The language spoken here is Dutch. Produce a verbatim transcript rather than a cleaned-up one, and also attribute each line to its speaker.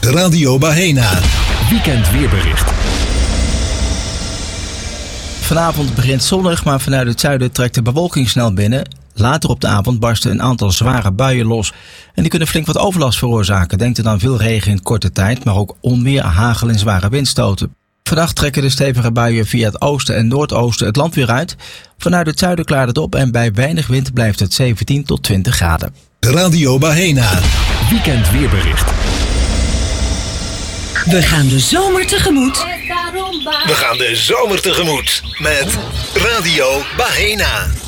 Speaker 1: Radio Bahena.
Speaker 2: Weekend weerbericht.
Speaker 3: Vanavond begint zonnig, maar vanuit het zuiden trekt de bewolking snel binnen. Later op de avond barsten een aantal zware buien los. En die kunnen flink wat overlast veroorzaken. Denk er aan veel regen in korte tijd, maar ook onweer, hagel en zware windstoten. Vannacht trekken de stevige buien via het oosten en noordoosten het land weer uit. Vanuit het zuiden klaart het op en bij weinig wind blijft het zeventien tot twintig graden.
Speaker 1: Radio Bahena.
Speaker 2: Weekend weerbericht.
Speaker 4: We gaan de zomer tegemoet.
Speaker 1: We gaan de zomer tegemoet met Radio Bahena.